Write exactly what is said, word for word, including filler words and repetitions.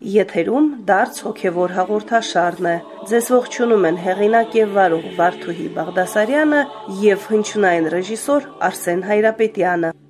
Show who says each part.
Speaker 1: Եթերում դարձ հոգևոր հաղորդաշարն է։ Ձեզ ողջունում են հեղինակ եւ վարող Վարդուհի Բաղդասարյանը եւ հնչյունային ռեժիսոր Արսեն Հայրապետյանը։